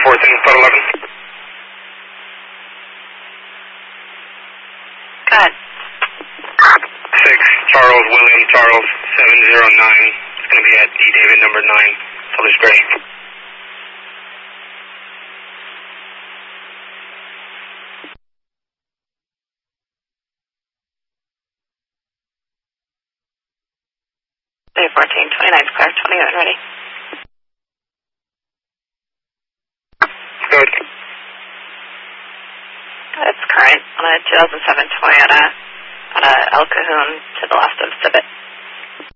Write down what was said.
14, Flight 11. Go ahead. 6, Charles, William, Charles, 709. It's going to be at D. David number 9, Publish Gray. Day 14, 29's clear, 21 ready. Good. It's current on a 2007 Toyota at El Cajon to the left of Civet.